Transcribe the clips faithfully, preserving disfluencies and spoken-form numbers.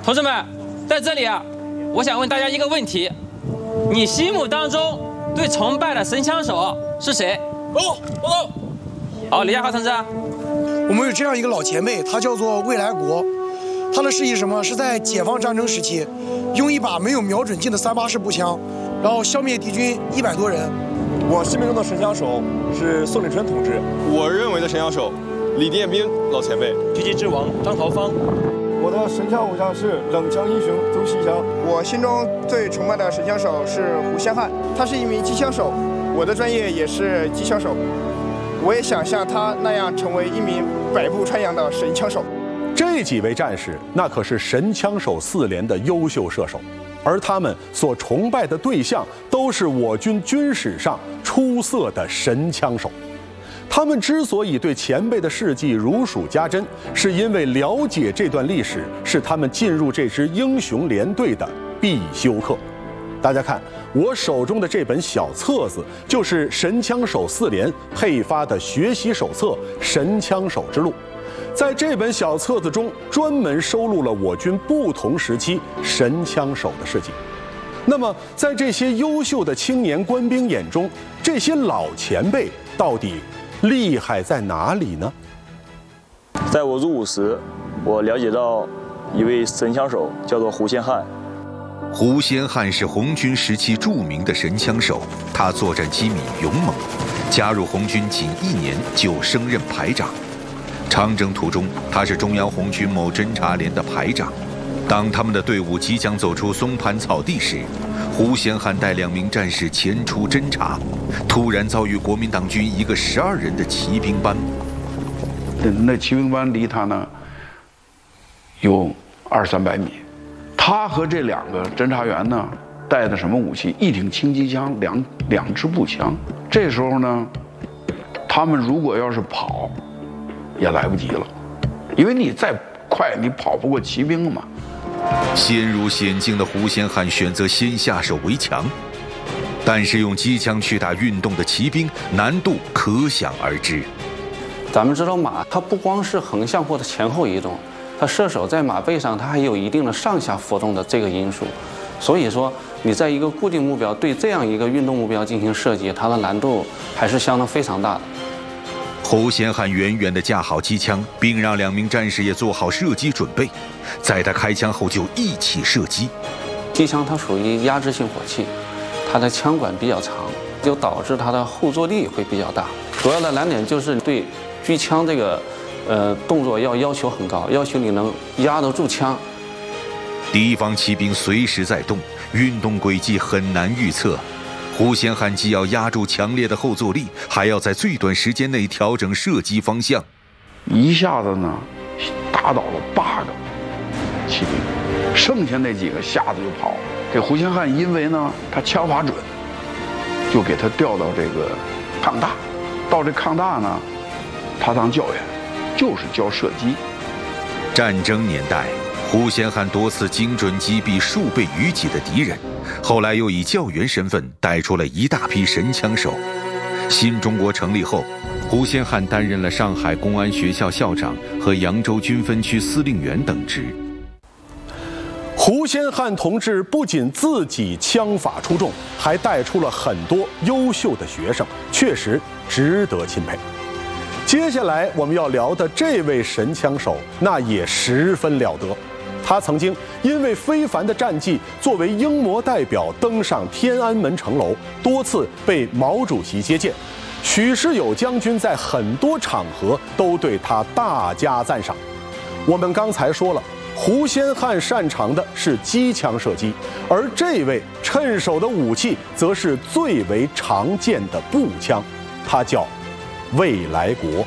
同志们，在这里啊，我想问大家一个问题：你心目当中最崇拜的神枪手是谁？报告，报告。好，李亚华同志。 我们有这样一个老前辈，他叫做魏来国。他的事迹是什么？是在解放战争时期，用一把没有瞄准镜的三八式步枪，然后消灭敌军一百多人。 我心目中的神枪手是宋立春同志，我认为的神枪手李殿斌老前辈， 狙击之王张桃芳。 我的神枪偶像是冷枪英雄周锡祥。 我心中最崇拜的神枪手是胡先汉，他是一名机枪手，我的专业也是机枪手，我也想像他那样成为一名百步穿杨的神枪手。 这几位战士那可是神枪手四连的优秀射手，而他们所崇拜的对象都是我军军史上出色的神枪手。他们之所以对前辈的事迹如数家珍，是因为了解这段历史是他们进入这支英雄连队的必修课。大家看，我手中的这本小册子就是神枪手四连配发的学习手册《神枪手之路》。在这本小册子中，专门收录了我军不同时期神枪手的事迹。那么，在这些优秀的青年官兵眼中，这些老前辈到底厉害在哪里呢？ 在我入伍时，我了解到一位神枪手叫做胡先汉。 胡先汉是红军时期著名的神枪手，他作战机敏勇猛，加入红军仅一年就升任排长。长征途中，他是中央红军某侦察连的排长。当他们的队伍即将走出松盘草地时，胡先汉带两名战士前出侦察，突然遭遇国民党军一个十二人的骑兵班。 那骑兵班离他呢有二三百米，他和这两个侦察员呢带的什么武器？一挺轻机枪，两两支步枪。这时候呢，他们如果要是跑，也来不及了，因为你再快，你跑不过骑兵嘛。 陷入险境的胡先汉选择先下手为强，但是用机枪去打运动的骑兵，难度可想而知。 咱们知道马，它不光是横向或者前后移动，它射手在马背上，它还有一定的上下浮动的这个因素。所以说，你在一个固定目标对这样一个运动目标进行射击，它的难度还是相当非常大的。 胡先汉远远地架好机枪，并让两名战士也做好射击准备。在他开枪后，就一起射击。 机枪它属于压制性火器，它的枪管比较长，就导致它的后坐力会比较大。主要的难点就是对狙枪这个呃动作要要求很高，要求你能压得住枪。 敌方骑兵随时在动，运动轨迹很难预测。胡先汉既要压住强烈的后坐力，还要在最短时间内调整射击方向。 一下子呢，打倒了八个骑兵，剩下那几个吓得就跑。这胡先汉因为呢他枪法准，就给他调到这个抗大。到这抗大呢，他当教员，就是教射击。 战争年代，胡先汉多次精准击毙数倍于己的敌人，后来又以教员身份带出了一大批神枪手。新中国成立后，胡先汉担任了上海公安学校校长和扬州军分区司令员等职。 胡先汉同志不仅自己枪法出众，还带出了很多优秀的学生，确实值得钦佩。接下来我们要聊的这位神枪手，那也十分了得。他曾经因为非凡的战绩，作为英模代表登上天安门城楼，多次被毛主席接见。许世友将军在很多场合都对他大加赞赏。我们刚才说了，胡先汉擅长的是机枪射击，而这位趁手的武器则是最为常见的步枪，他叫魏来国。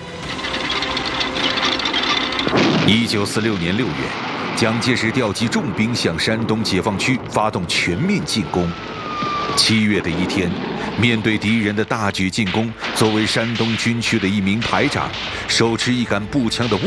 一九四六年六月，蒋介石调集重兵向山东解放区发动全面进攻。七月的一天，面对敌人的大举进攻，作为山东军区的一名排长，手持一杆步枪的